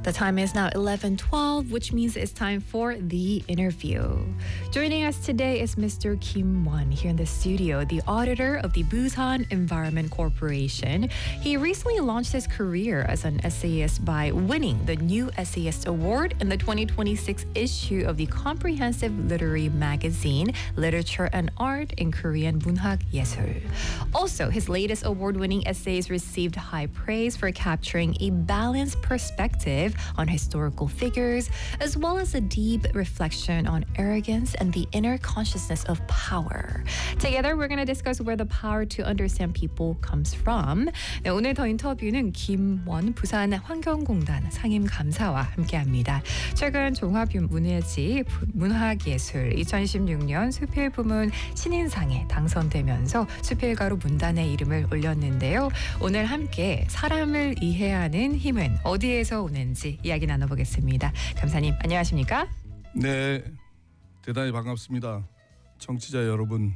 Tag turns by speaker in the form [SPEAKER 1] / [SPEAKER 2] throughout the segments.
[SPEAKER 1] The time is now 11:12, which means it's time for the interview. Joining us today is Mr. Kim Won here in the studio, the auditor of the Busan Environment Corporation. He recently launched his career as an essayist by winning the New Essayist Award in the 2026 issue of the comprehensive literary magazine Literature and Art in Korean 문학 예술. Also, his latest award-winning essays received high praise for capturing a balanced perspective on historical figures, as well as a deep reflection on arrogance and the inner consciousness of power. Together, we're going to discuss where the power to understand people comes from. 네, 오늘 더 인터뷰는 김원 부산 환경공단 상임감사와 함께합니다. 최근 종합문예지 문학예술 2016년 수필 부문 신인상에 당선되면서 수필가로 문단에 이름을 올렸는데요. 오늘 함께 사람을 이해하는 힘은 어디에서 오는지 이야기 나눠보겠습니다. 감사님 안녕하십니까?
[SPEAKER 2] 네, 대단히 반갑습니다. 청취자 여러분,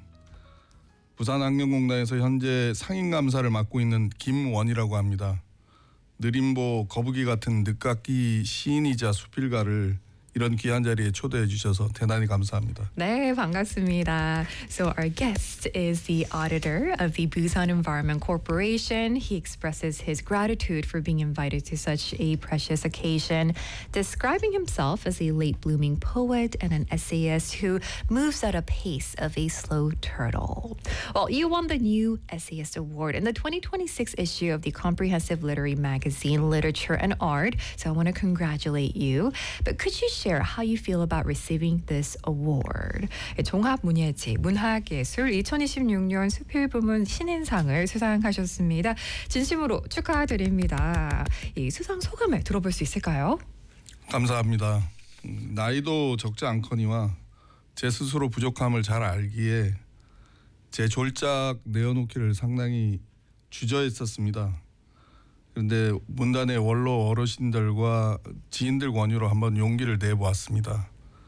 [SPEAKER 2] 부산환경공단에서 현재 상임감사를 맡고 있는 김원이라고 합니다. 느림보 거북이 같은 늦깎이 시인이자 수필가를 이런 귀한 자리에 초대해 주셔서 대단히 감사합니다.
[SPEAKER 1] 네, 반갑습니다. So our guest is the auditor of the Busan Environment Corporation. He expresses his gratitude for being invited to such a precious occasion, describing himself as a late-blooming poet and an essayist who moves at a pace of a slow turtle. Well, you won the New Essayist Award in the 2026 issue of the comprehensive literary magazine Literature and Art, so I want to congratulate you. But could you share how you feel about receiving this award? 종합문예지 문학예술 2026년 수필 부문 신인상을 수상하셨습니다. 진심으로 축하드립니다. 이 수상 소감을 들어볼 수 있을까요?
[SPEAKER 2] 감사합니다. 나이도 적지 않거니와 제 스스로 부족함을 잘 알기에 제 졸작 내어놓기를 상당히 주저했었습니다. 그런데 문단의 원로 어르신들과 지인들 권유로 한번 용기를 내보았습니다.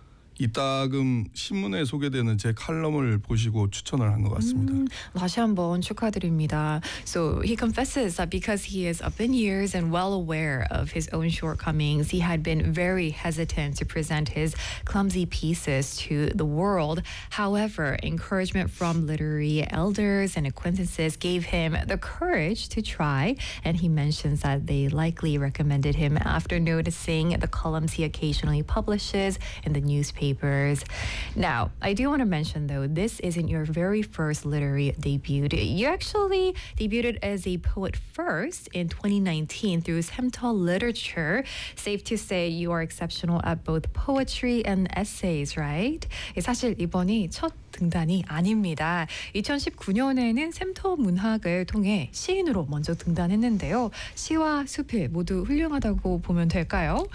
[SPEAKER 2] 이따금 신문에 소개되는 제 칼럼을 보시고 추천을 한 것 같습니다.
[SPEAKER 1] 다시 한번 축하드립니다. So he confesses that because he is up in years and well aware of his own shortcomings, he had been very hesitant to present his clumsy pieces to the world. However, encouragement from literary elders and acquaintances gave him the courage to try, and he mentions that they likely recommended him after noticing the columns he occasionally publishes in the newspaper. Now, I do want to mention though, this isn't your very first literary debut. You actually debuted as a poet first in 2019 through Semtol Literature. Safe to say you are exceptional at both poetry and essays, right? 사실 이번이 첫 등단이 아닙니다. 2019년에는 샘터 문학을 통해 시인으로 먼저 등단했는데요. 시와 수필 모두 훌륭하다고 보면 될까요?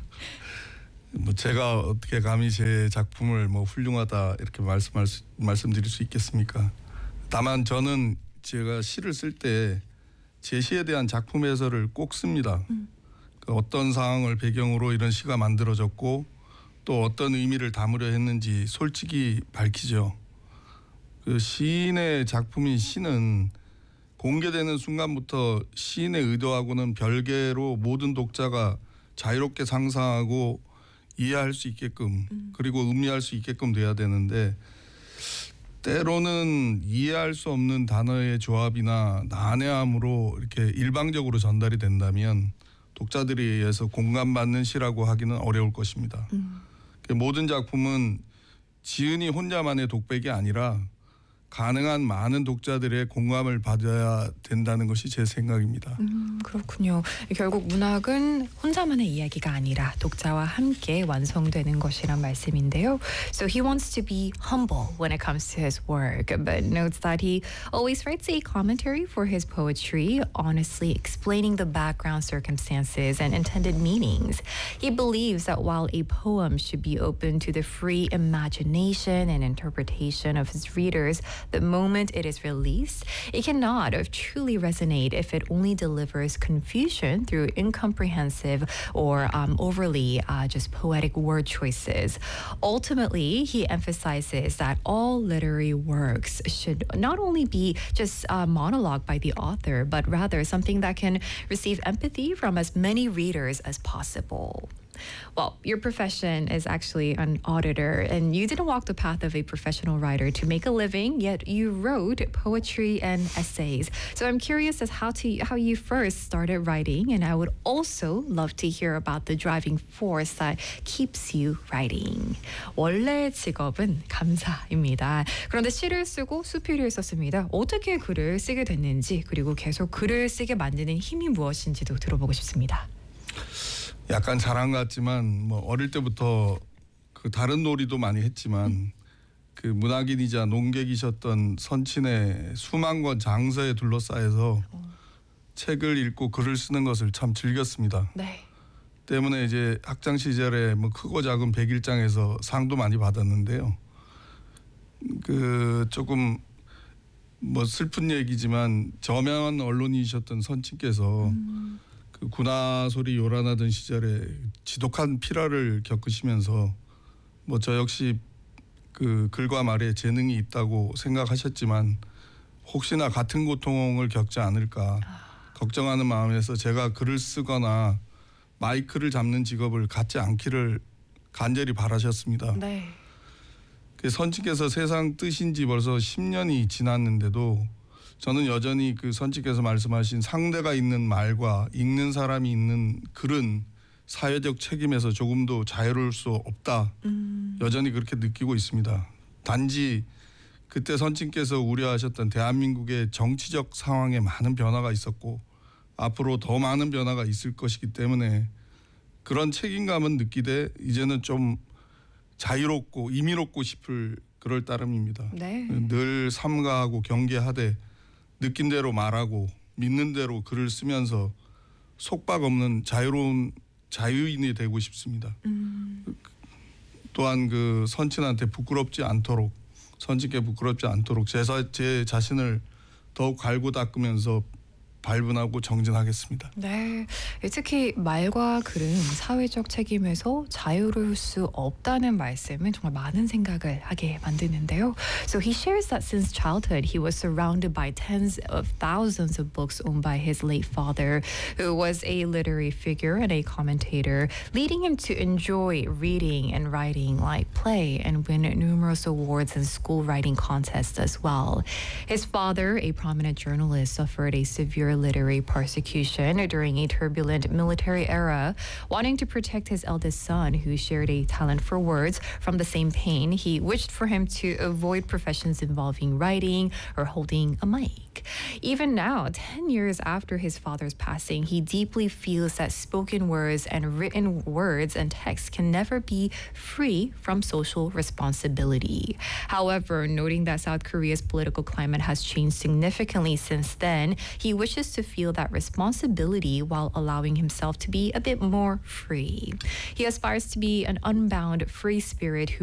[SPEAKER 2] 제가 어떻게 감히 제 작품을 훌륭하다 이렇게 말씀드릴 수 있겠습니까? 다만 저는 제가 시를 쓸 때 제 시에 대한 작품 해설을 꼭 씁니다. 어떤 상황을 배경으로 이런 시가 만들어졌고 또 어떤 의미를 담으려 했는지 솔직히 밝히죠. 그 시인의 작품인 시는 공개되는 순간부터 시인의 의도하고는 별개로 모든 독자가 자유롭게 상상하고 이해할 수 있게끔 그리고 음미할 수 있게끔 돼야 되는데 때로는 이해할 수 없는 단어의 조합이나 난해함으로 이렇게 일방적으로 전달이 된다면 독자들에 의해서 공감받는 시라고 하기는 어려울 것입니다. 모든 작품은 지은이 혼자만의 독백이 아니라 가능한 많은 독자들의 공감을 받아야 된다는 것이 제 생각입니다.
[SPEAKER 1] 그렇군요. 결국 문학은 혼자만의 이야기가 아니라 독자와 함께 완성되는 것이란 말씀인데요. So he wants to be humble when it comes to his work, but notes that he always writes a commentary for his poetry, honestly explaining the background circumstances and intended meanings. He believes that while a poem should be open to the free imagination and interpretation of his readers, the moment it is released, it cannot truly resonate if it only delivers confusion through incomprehensive or overly just poetic word choices. Ultimately, he emphasizes that all literary works should not only be just a monologue by the author, but rather something that can receive empathy from as many readers as possible. Well, your profession is actually an auditor, and you didn't walk the path of a professional writer to make a living, yet you wrote poetry and essays. So I'm curious as how you first started writing, and I would also love to hear about the driving force that keeps you writing. 원래 직업은 감사입니다. 그런데 시를 쓰고 수필을 썼습니다. 어떻게 글을 쓰게 됐는지, 그리고 계속 글을 쓰게 만드는 힘이 무엇인지도 들어보고 싶습니다.
[SPEAKER 2] 약간 자랑 같지만 뭐 어릴 때부터 그 다른 놀이도 많이 했지만 그 문학인이자 농객이셨던 선친의 수만 권 장서에 둘러싸여서 책을 읽고 글을 쓰는 것을 참 즐겼습니다.
[SPEAKER 1] 네.
[SPEAKER 2] 때문에 이제 학창 시절에 뭐 크고 작은 백일장에서 상도 많이 받았는데요. 그 조금 뭐 슬픈 얘기지만 저명한 언론인이셨던 선친께서 그 군화소리 요란하던 시절에 지독한 피라를 겪으시면서 뭐 저 역시 그 글과 말에 재능이 있다고 생각하셨지만 혹시나 같은 고통을 겪지 않을까 걱정하는 마음에서 제가 글을 쓰거나 마이크를 잡는 직업을 갖지 않기를 간절히 바라셨습니다.
[SPEAKER 1] 네.
[SPEAKER 2] 그 선친께서 세상 뜨신 지 벌써 10년이 지났는데도 저는 여전히 그 선친께서 말씀하신 상대가 있는 말과 읽는 사람이 있는 글은 사회적 책임에서 조금도 자유로울 수 없다. 여전히 그렇게 느끼고 있습니다. 단지 그때 선친께서 우려하셨던 대한민국의 정치적 상황에 많은 변화가 있었고 앞으로 더 많은 변화가 있을 것이기 때문에 그런 책임감은 느끼되 이제는 좀 자유롭고 임의롭고 싶을 그럴 따름입니다.
[SPEAKER 1] 네.
[SPEAKER 2] 늘 삼가하고 경계하되 느낀 대로 말하고 믿는 대로 글을 쓰면서 속박 없는 자유로운 자유인이 되고 싶습니다. 또한 그 선친한테 부끄럽지 않도록 선친께 부끄럽지 않도록 제 자신을 더욱 갈고 닦으면서 발분하고 정진하겠습니다.
[SPEAKER 1] 네, 특히 말과 글은 사회적 책임에서 자유로울 수 없다는 말씀은 정말 많은 생각을 하게 만드는데요. So he shares that since childhood he was surrounded by tens of thousands of books owned by his late father, who was a literary figure and a commentator, leading him to enjoy reading and writing like play and win numerous awards in school writing contests as well. His father, a prominent journalist, suffered a severe literary persecution during a turbulent military era. Wanting to protect his eldest son, who shared a talent for words, from the same pain, he wished for him to avoid professions involving writing or holding a mic. Even now, 10 years after his father's passing, he deeply feels that spoken words and written words and texts can never be free from social responsibility. However, noting that South Korea's political climate has changed significantly since then, he wishes to feel that responsibility while allowing himself to be a bit more free. He aspires to be an unbound, free spirit who